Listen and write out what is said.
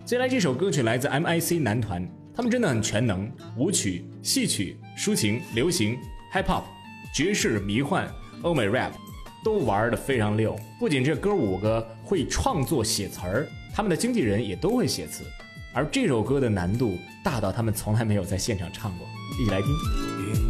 接下来这首歌曲来自 MIC 男团，他们真的很全能，舞曲、戏曲、抒情、流行、hip hop、爵士、迷幻、欧美 rap 都玩得非常溜。不仅这哥5个会创作写词儿，他们的经纪人也都会写词，而这首歌的难度大到他们从来没有在现场唱过。一起来听。